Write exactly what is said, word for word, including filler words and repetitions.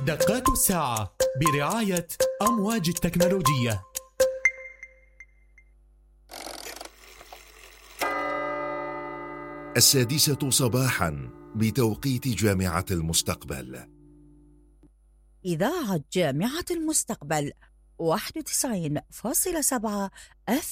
دقات الساعة برعاية أمواج التكنولوجية. السادسة صباحا بتوقيت جامعة المستقبل. إذاعة جامعة المستقبل واحد وتسعين فاصلة سبعة اف